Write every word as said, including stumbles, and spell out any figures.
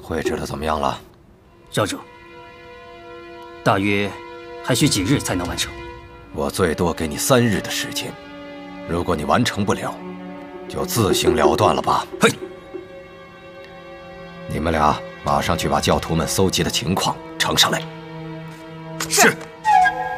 绘制的怎么样了？ 教主，大约还需几日才能完成？ 我最多给你三日的时间，如果你完成不了，就自行了断了吧。 嘿， 你们俩马上去把教徒们搜集的情况呈上来。 是。